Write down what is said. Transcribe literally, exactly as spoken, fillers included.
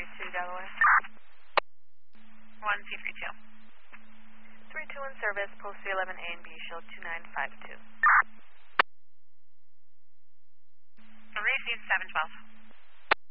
three two, Delaware. one C three two. three two in service, post three eleven A and B, show two nine five two. Received seven twelve.